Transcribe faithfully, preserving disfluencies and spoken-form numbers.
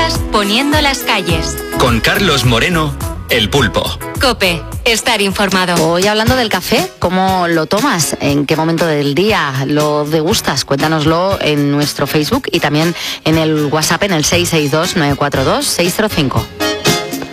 turistas poniendo las calles. Con Carlos Moreno, El Pulpo. COPE, estar informado. Hoy hablando del café, ¿cómo lo tomas? ¿En qué momento del día lo degustas? Cuéntanoslo en nuestro Facebook y también en el WhatsApp en el seis seis dos, nueve cuatro dos, seis cero cinco.